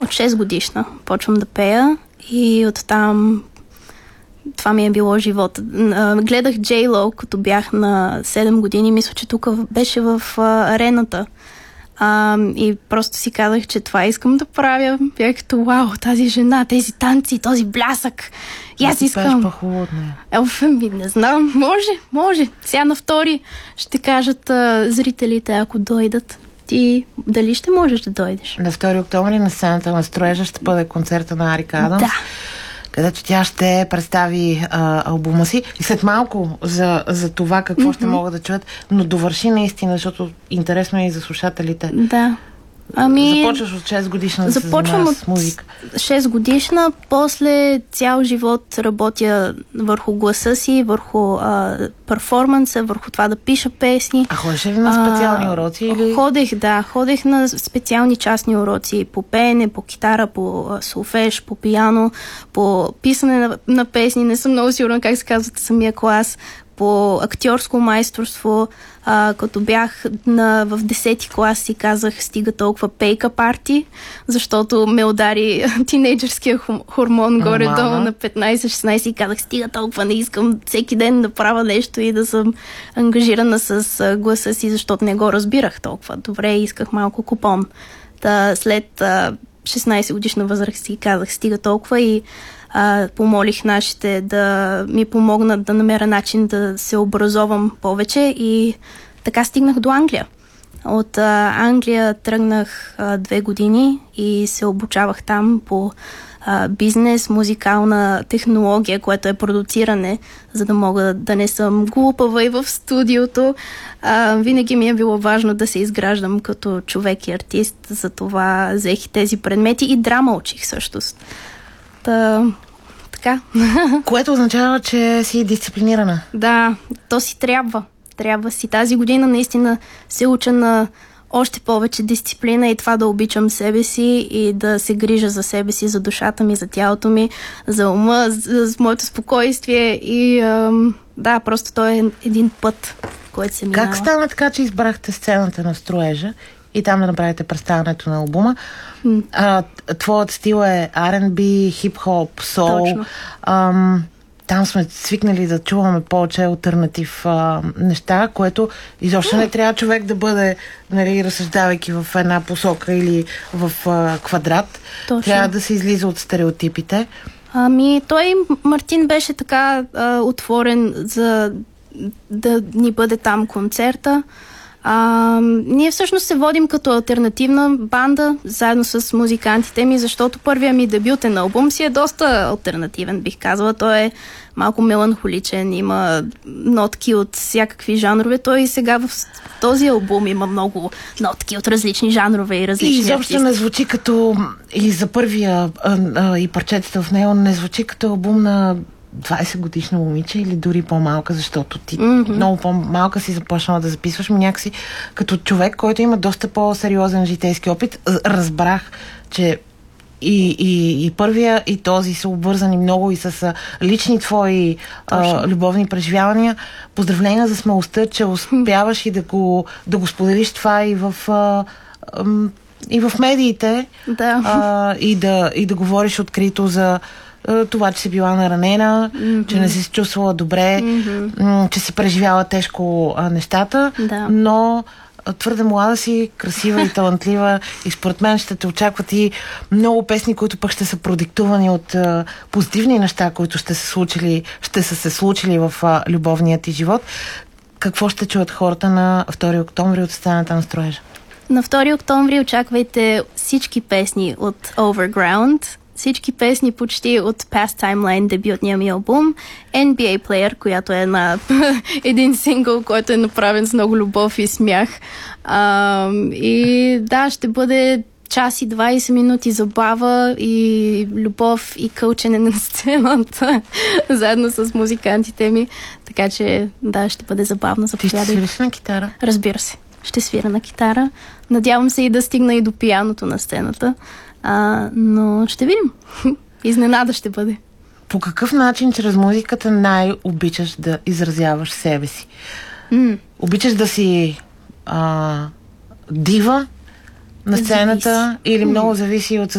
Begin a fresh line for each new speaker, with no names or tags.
От 6 годишна почвам да пея и оттам това ми е било живота. Гледах J-Lo, като бях на 7 години. Мисля, че тук беше в арената. И просто си казах, че това искам да правя. Бях като, вау, тази жена, тези танци, този блясък. И аз искам. Не знам, може. Сега на втори ще кажат зрителите, ако дойдат. Ти дали ще можеш да дойдеш?
На 2 октомври на сцената на Строежа ще бъде концерта на Арика Адамс.
Да.
Където тя ще представи албума си. И след малко за това какво ще могат да чуят, но довърши наистина, защото интересно е и за слушателите.
Да.
Започваш от 6 годишна да се занимаваш с музика.
6 годишна, после цял живот работя върху гласа си, върху перформанса, върху това да пиша песни.
А ходиш ли на специални уроци? Или?
Ходех на специални частни уроци по пеене, по китара, по солфеж, по пиано, по писане на песни. Не съм много сигурна как се казва самия клас. По актьорско майсторство. Като бях в 10-ти клас си казах, стига толкова пейка парти, защото ме удари тинейджърския хормон горе-долу на 15-16 и казах, стига толкова, не искам всеки ден да правя нещо и да съм ангажирана с гласа си, защото не го разбирах толкова добре и исках малко купон. След 16 годишна възраст си казах, стига толкова и помолих нашите да ми помогнат да намеря начин да се образовам повече и така стигнах до Англия. От Англия тръгнах 2 години и се обучавах там по бизнес, музикална технология, което е продуциране, за да мога да не съм глупава и в студиото. Винаги ми е било важно да се изграждам като човек и артист, затова взех тези предмети и драма учих всъщност. Така.
Което означава, че си дисциплинирана.
Да, то си трябва. Трябва си. Тази година наистина се уча на още повече дисциплина и това да обичам себе си и да се грижа за себе си, за душата ми, за тялото ми, за ума, за моето спокойствие и да, просто той е един път, който се минава.
Как стана така, че избрахте сцената на Строежа и там да направите представянето на албума? Твоят стил е R&B, хип-хоп, сол. Там сме свикнали да чуваме повече алтернатив неща, което изобщо не трябва човек да бъде, нали, разсъждавайки в една посока или в квадрат. Точно. Трябва да се излиза от стереотипите.
Той, Мартин, беше така отворен за да ни бъде там концерта. Ние всъщност се водим като алтернативна банда, заедно с музикантите ми, защото първия ми дебютен албум си е доста алтернативен, бих казала. Той е малко меланхоличен, има нотки от всякакви жанрове. Той и сега в този албум има много нотки от различни жанрове и различни артисти.
И изобщо не звучи като, и за първия и парчетата в него не звучи като албум на 20 годишна момиче или дори по-малка, защото ти много по-малка си започнала да записваш, ми някакси като човек, който има доста по-сериозен житейски опит. Разбрах, че и първия, и този са обвързани много и с лични твои любовни преживявания. Поздравления за смелостта, че успяваш и да го споделиш това и в медиите, и да говориш открито за това, че си била наранена, че не си се чувствала добре, че си преживяла тежко нещата, но твърде млада си, красива и талантлива и според мен ще те очакват и много песни, които пък ще са продиктувани от позитивни неща, които ще са се случили в любовния ти живот. Какво ще чуят хората на 2 октомври от сцената на Строежа?
На 2 октомври очаквайте всички песни от Overground, всички песни почти от Past Timeline, дебютния ми албум, NBA Player, която е един сингъл, който е направен с много любов и смях. И да, ще бъде час и 20 минути забава и любов и кълчене на сцената, заедно с музикантите ми. Така че, да, ще бъде забавно.
Ти ще свириш на китара?
Разбира се. Ще свира на китара. Надявам се и да стигна и до пианото на сцената. Но ще видим. Изненада ще бъде.
По какъв начин чрез музиката най-обичаш да изразяваш себе си? Обичаш да си дива на сцената или много зависи от